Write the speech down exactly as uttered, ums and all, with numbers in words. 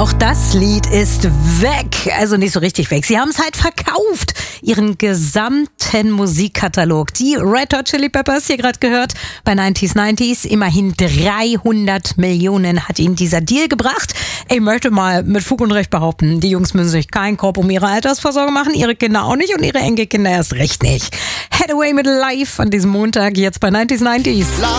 Auch das Lied ist weg. Also nicht so richtig weg. Sie haben es halt verkauft. Ihren gesamten Musikkatalog. Die Red Hot Chili Peppers, hier gerade gehört, bei neunzig neunzig. Immerhin dreihundert Millionen hat ihnen dieser Deal gebracht. Ich möchte mal mit Fug und Recht behaupten, die Jungs müssen sich keinen Korb um ihre Altersvorsorge machen. Ihre Kinder auch nicht und ihre Enkelkinder erst recht nicht. Hathaway mit Live an diesem Montag, jetzt bei neunzig neunzig.